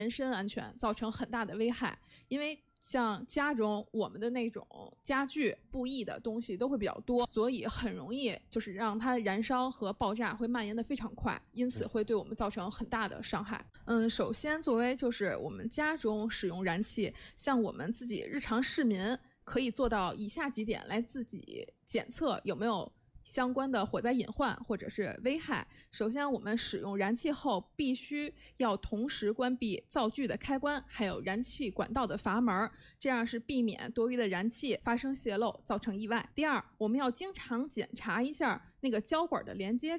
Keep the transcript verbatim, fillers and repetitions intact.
人身安全造成很大的危害。因为像家中我们的那种家具布艺的东西都会比较多，所以很容易就是让它燃烧和爆炸会蔓延的非常快，因此会对我们造成很大的伤害。嗯，首先作为就是我们家中使用燃气，像我们自己日常市民可以做到以下几点来自己检测有没有相关的火灾隐患或者是危害。首先，我们使用燃气后必须要同时关闭灶具的开关，还有燃气管道的阀门，这样是避免多余的燃气发生泄漏造成意外。第二，我们要经常检查一下那个胶管的连接